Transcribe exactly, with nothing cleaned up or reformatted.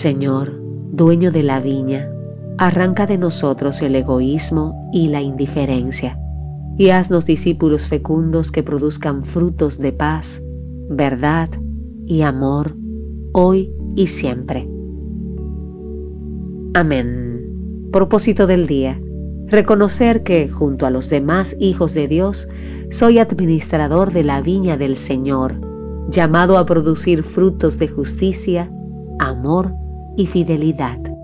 Señor, dueño de la viña, arranca de nosotros el egoísmo y la indiferencia, y haznos discípulos fecundos que produzcan frutos de paz, verdad y amor, hoy y siempre. Amén. Propósito del día: reconocer que, junto a los demás hijos de Dios, soy administrador de la viña del Señor, llamado a producir frutos de justicia, amor y fidelidad.